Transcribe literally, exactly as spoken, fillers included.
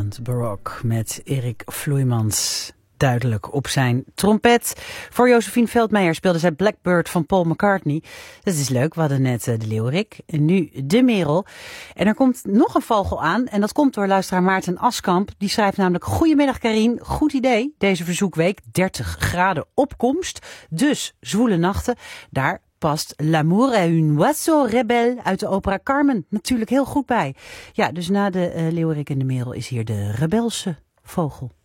Holland Baroque met Erik Vloeimans. Duidelijk op zijn trompet. Voor Josephine Veldmeijer speelde zij Blackbird van Paul McCartney. Dat is leuk, we hadden net uh, de leeuwerik en nu de merel. En er komt nog een vogel aan en dat komt door luisteraar Maarten Askamp. Die schrijft namelijk: Goedemiddag Karien, goed idee. Deze verzoekweek, dertig graden opkomst. Dus zwoele nachten, daar past L'amour est une oiseau rebelle uit de opera Carmen natuurlijk heel goed bij. Ja, dus na de uh, leeuwerik en de merel is hier de rebelse vogel.